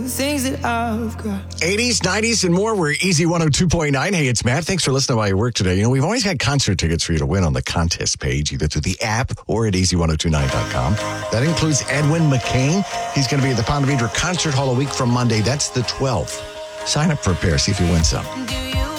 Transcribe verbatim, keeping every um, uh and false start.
Things that I've got. eighties, nineties, and more. We're Easy one oh two point nine. Hey, it's Matt. Thanks for listening while you work today. You know, we've always got concert tickets for you to win on the contest page, either through the app or at easy ten twenty-nine dot com. That includes Edwin McCain. He's going to be at the Ponte Vedra Concert Hall a week from Monday. That's the twelfth. Sign up for a pair. See if you win some. Do you